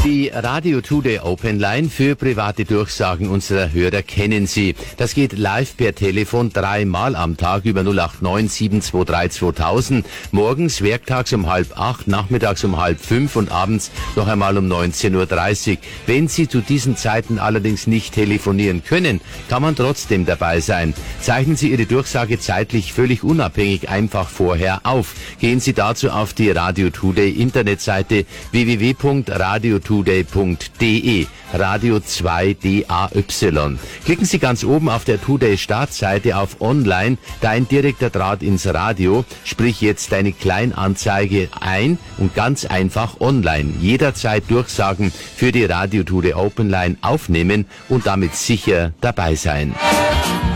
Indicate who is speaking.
Speaker 1: Die Radio Today Open Line für private Durchsagen unserer Hörer kennen Sie. Das geht live per Telefon 3-mal am Tag über 089 723 2000. Morgens, werktags um 7:30, nachmittags um 4:30 und abends noch einmal um 19:30 Uhr. Wenn Sie zu diesen Zeiten allerdings nicht telefonieren können, kann man trotzdem dabei sein. Zeichnen Sie Ihre Durchsage zeitlich völlig unabhängig einfach vorher auf. Gehen Sie dazu auf die Radio Today Internetseite www.radiotoday.de, Radio 2DAY. Klicken Sie ganz oben auf der Today Startseite auf Online, da ein direkter Draht ins Radio, sprich jetzt eine Kleinanzeige ein und ganz einfach online jederzeit Durchsagen für die Radio Today Open Line aufnehmen und damit sicher dabei sein.